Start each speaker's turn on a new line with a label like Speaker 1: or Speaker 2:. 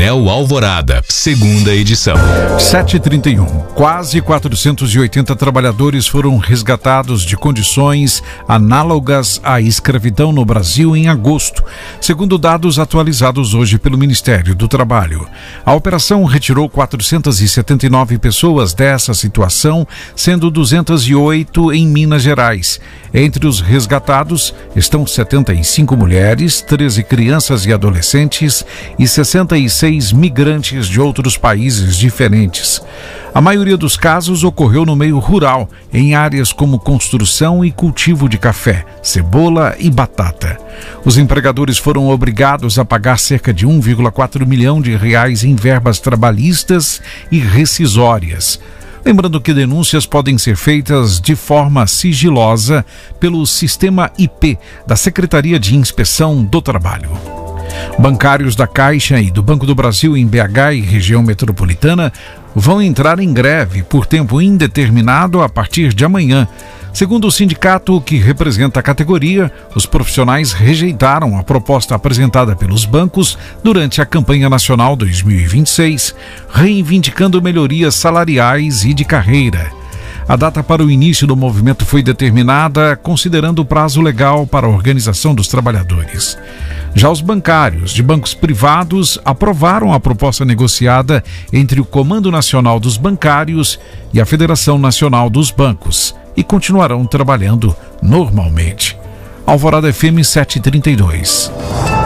Speaker 1: Anel Alvorada, segunda edição.
Speaker 2: 7h31. Quase 480 trabalhadores foram resgatados de condições análogas à escravidão no Brasil em agosto, segundo dados atualizados hoje pelo Ministério do Trabalho. A operação retirou 479 pessoas dessa situação, sendo 208 em Minas Gerais. Entre os resgatados estão 75 mulheres, 13 crianças e adolescentes e 66 migrantes de outros países diferentes. A maioria dos casos ocorreu no meio rural, em áreas como construção e cultivo de café, cebola e batata. Os empregadores foram obrigados a pagar cerca de 1,4 milhão de reais em verbas trabalhistas e rescisórias. Lembrando que denúncias podem ser feitas de forma sigilosa pelo Sistema IP da Secretaria de Inspeção do Trabalho. Bancários da Caixa e do Banco do Brasil em BH e região metropolitana vão entrar em greve por tempo indeterminado a partir de amanhã. Segundo o sindicato que representa a categoria, os profissionais rejeitaram a proposta apresentada pelos bancos durante a campanha nacional 2026, reivindicando melhorias salariais e de carreira. A data para o início do movimento foi determinada considerando o prazo legal para a organização dos trabalhadores. Já os bancários de bancos privados aprovaram a proposta negociada entre o Comando Nacional dos Bancários e a Federação Nacional dos Bancos e continuarão trabalhando normalmente. Alvorada FM 732.